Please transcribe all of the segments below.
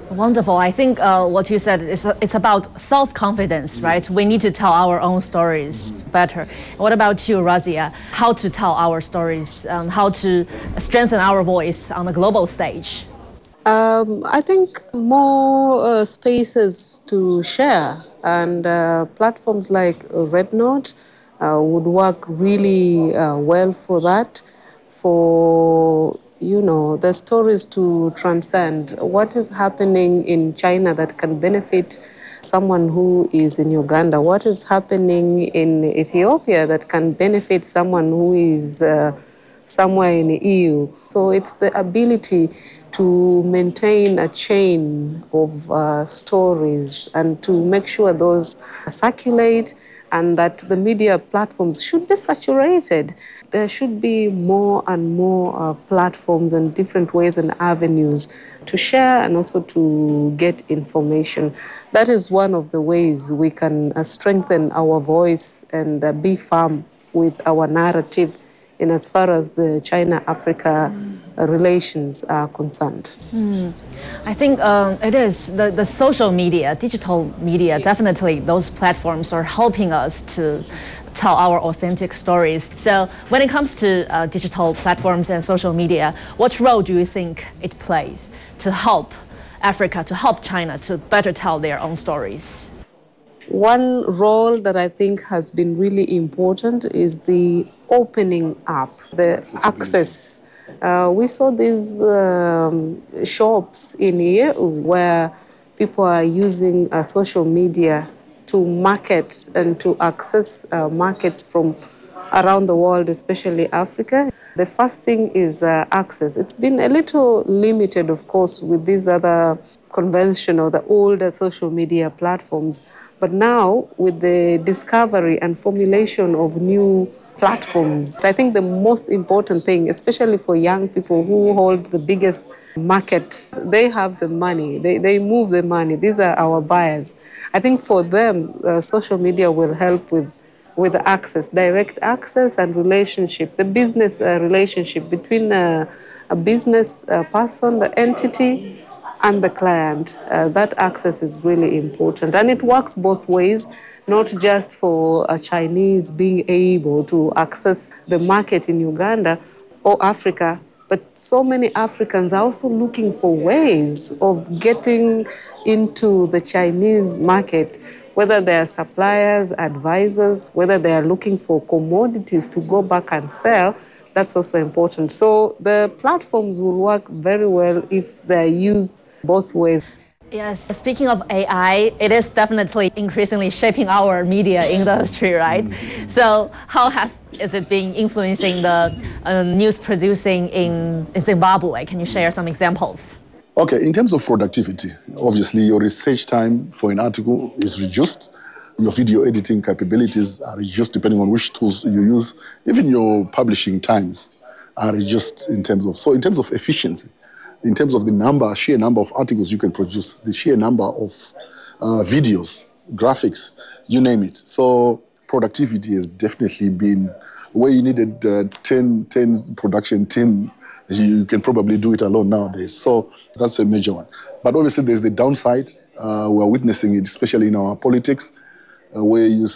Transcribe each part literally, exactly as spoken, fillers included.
Wonderful. I think uh, what you said is uh, it's about self-confidence, right? We need to tell our own stories better. What about you, Razia? How to tell our stories, and how to strengthen our voice on the global stage? Um, I think more uh, spaces to share and uh, platforms like RedNote uh, would work really uh, well for that, for you know the stories to transcend what is happening in China that can benefit someone who is in Uganda, what is happening in Ethiopia that can benefit someone who is uh, somewhere in the E U. So it's the ability to maintain a chain of uh, stories and to make sure those circulate and that the media platforms should be saturated. There should be more and more uh, platforms and different ways and avenues to share and also to get information. That is one of the ways we can uh, strengthen our voice and uh, be firm with our narrative in as far as the China-Africa uh, relations are concerned. Mm. I think um, it is the, the social media, digital media, definitely those platforms are helping us to tell our authentic stories. So when it comes to uh, digital platforms and social media, what role do you think it plays to help Africa, to help China to better tell their own stories? One role that I think has been really important is the opening up, the access. Uh, we saw these um, shops in here where people are using uh, social media to market and to access uh, markets from around the world, especially Africa. The first thing is uh, access. It's been a little limited, of course, with these other conventional, the older social media platforms. But now, with the discovery and formulation of new platforms, I think the most important thing, especially for young people who hold the biggest market, they have the money, they, they move the money. These are our buyers. I think for them, uh, social media will help with with access, direct access and relationship, the business uh, relationship between uh, a business uh, person, the entity, and the client. Uh, that access is really important. And it works both ways, not just for a Chinese being able to access the market in Uganda or Africa, but so many Africans are also looking for ways of getting into the Chinese market, whether they are suppliers, advisors, whether they are looking for commodities to go back and sell. That's also important. So the platforms will work very well if they're used both ways. Yes, speaking of A I, it is definitely increasingly shaping our media industry, right? Mm-hmm. So how has is it been influencing the uh, news producing in, in Zimbabwe? Can you share some examples? Okay, in terms of productivity, obviously your research time for an article is reduced. Your video editing capabilities are reduced depending on which tools you use. Even your publishing times are reduced in terms of, so in terms of efficiency, in terms of the number, sheer number of articles you can produce, the sheer number of uh, videos, graphics, you name it. So productivity has definitely been where you needed uh, ten, ten production team, you can probably do it alone nowadays. So that's a major one. But obviously there's the downside. Uh, we're witnessing it, especially in our politics, uh, where you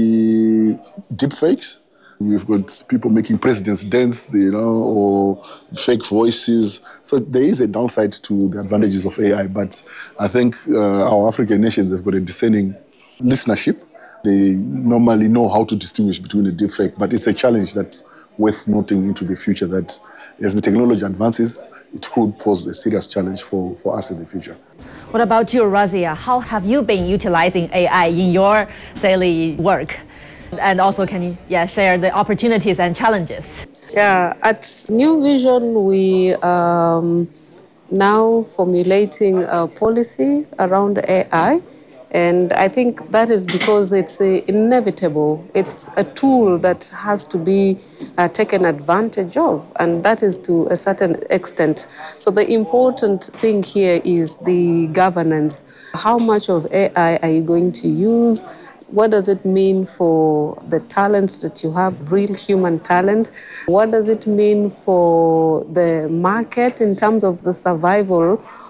see deepfakes. We've got people making presidents dance, you know, or fake voices. So there is a downside to the advantages of A I, but I think uh, our African nations have got a discerning listenership. They normally know how to distinguish between a deepfake, but it's a challenge that's worth noting into the future that as the technology advances, it could pose a serious challenge for, for us in the future. What about you, Razia? How have you been utilizing A I in your daily work? And also, can you yeah, share the opportunities and challenges? Yeah, at New Vision, we um, now formulating a policy around A I. And I think that is because it's uh, inevitable. It's a tool that has to be uh, taken advantage of, and that is to a certain extent. So the important thing here is the governance. How much of A I are you going to use? What does it mean for the talent that you have, real human talent? What does it mean for the market in terms of the survival